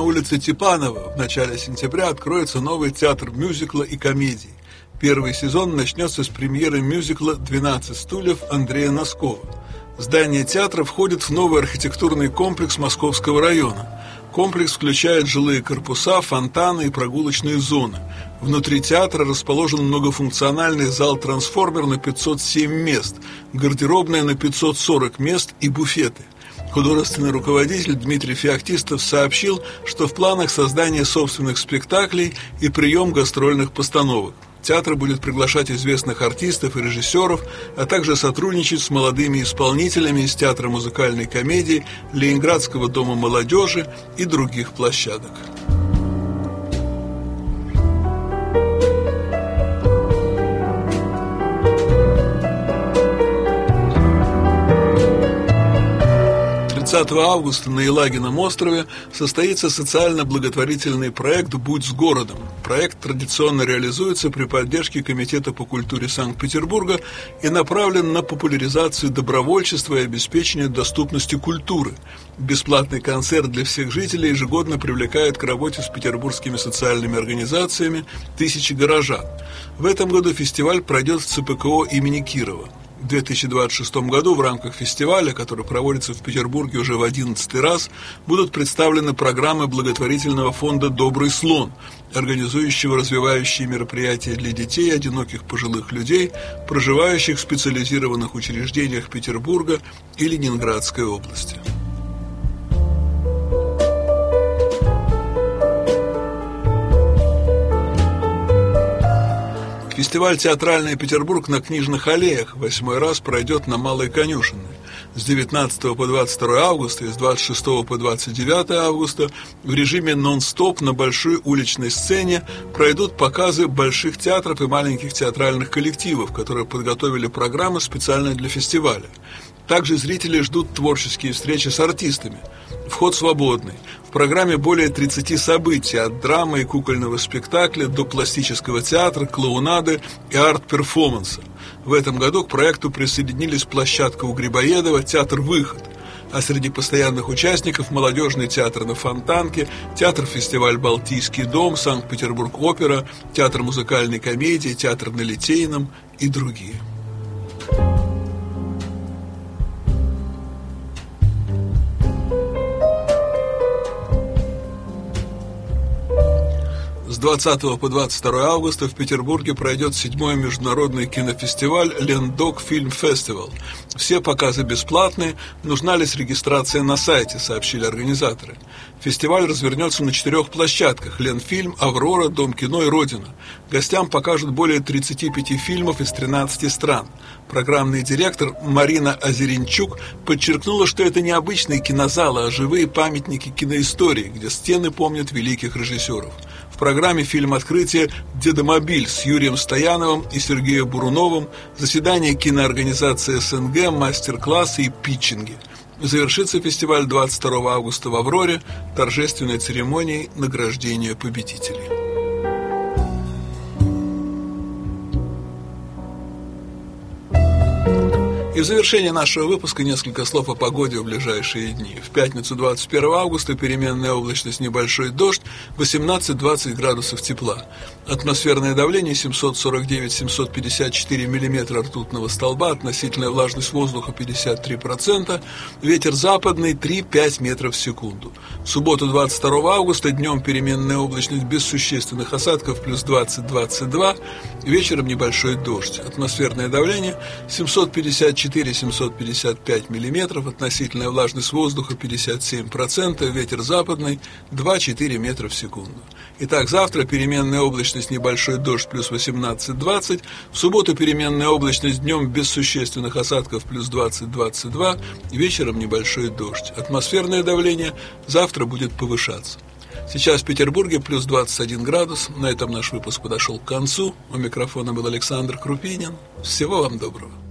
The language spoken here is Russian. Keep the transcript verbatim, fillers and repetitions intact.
улице Типанова в начале сентября откроется новый театр мюзикла и комедий. Первый сезон начнется с премьеры мюзикла «двенадцать стульев» Андрея Носкова. Здание театра входит в новый архитектурный комплекс Московского района. Комплекс включает жилые корпуса, фонтаны и прогулочные зоны. Внутри театра расположен многофункциональный зал-трансформер на пятьсот семь мест, гардеробная на пятьсот сорок мест и буфеты. Художественный руководитель Дмитрий Феоктистов сообщил, что в планах создание собственных спектаклей и прием гастрольных постановок. Театр будет приглашать известных артистов и режиссеров, а также сотрудничать с молодыми исполнителями из Театра музыкальной комедии, Ленинградского дома молодежи и других площадок. тридцатого августа на Елагином острове состоится социально-благотворительный проект «Будь с городом». Проект традиционно реализуется при поддержке Комитета по культуре Санкт-Петербурга и направлен на популяризацию добровольчества и обеспечение доступности культуры. Бесплатный концерт для всех жителей ежегодно привлекает к работе с петербургскими социальными организациями тысячи горожан. В этом году фестиваль пройдет в ЦПКО имени Кирова. В две тысячи двадцать шестом году в рамках фестиваля, который проводится в Петербурге уже в одиннадцатый раз, будут представлены программы благотворительного фонда «Добрый слон», организующего развивающие мероприятия для детей и одиноких пожилых людей, проживающих в специализированных учреждениях Петербурга и Ленинградской области. Фестиваль «Театральный Петербург» на Книжных аллеях восьмой раз пройдет на Малой Конюшенной. С девятнадцатого по двадцать второе августа и с двадцать шестого по двадцать девятое августа в режиме нон-стоп на большой уличной сцене пройдут показы больших театров и маленьких театральных коллективов, которые подготовили программы специально для фестиваля. Также зрители ждут творческие встречи с артистами. Вход свободный. В программе более тридцати событий, от драмы и кукольного спектакля до пластического театра, клоунады и арт-перформанса. В этом году к проекту присоединились площадка у Грибоедова, театр «Выход». А среди постоянных участников молодежный театр на Фонтанке, театр-фестиваль «Балтийский дом», Санкт-Петербург-опера, театр музыкальной комедии, театр на Литейном и другие. С двадцатого по двадцать второе августа в Петербурге пройдет седьмой международный кинофестиваль «Лендок Фильм Фестивал». Все показы бесплатные, нужна лишь регистрация на сайте, сообщили организаторы. Фестиваль развернется на четырех площадках: Ленфильм, Аврора, Дом кино и Родина. Гостям покажут более тридцати пяти фильмов из тринадцати стран. Программный директор Марина Озеренчук подчеркнула, что это не обычные кинозалы, а живые памятники киноистории, где стены помнят великих режиссеров. В программе фильм открытия «Дедомобиль» с Юрием Стояновым и Сергеем Буруновым, заседание киноорганизации СНГ, мастер-классы и питчинги. Завершится фестиваль двадцать второго августа в Авроре торжественной церемонией награждения победителей. И в завершение нашего выпуска несколько слов о погоде в ближайшие дни. В пятницу двадцать первого августа переменная облачность, небольшой дождь, восемнадцать-двадцать градусов тепла. Атмосферное давление семьсот сорок девять - семьсот пятьдесят четыре миллиметра ртутного столба, относительная влажность воздуха пятьдесят три процента, ветер западный три-пять метров в секунду. В субботу двадцать второго августа днем переменная облачность без существенных осадков плюс двадцать - двадцать два, вечером небольшой дождь. Атмосферное давление семьсот пятьдесят четыре - семьсот пятьдесят пять миллиметров, относительная влажность воздуха пятьдесят семь процентов, ветер западный два-четыре метра в секунду. Итак, завтра переменная облачность, небольшой дождь плюс восемнадцать - двадцать, в субботу переменная облачность днем без существенных осадков плюс двадцать - двадцать два, вечером небольшой дождь. Атмосферное давление завтра будет повышаться. Сейчас в Петербурге плюс двадцать один градус. На этом наш выпуск подошел к концу. У микрофона был Александр Крупинин. Всего вам доброго.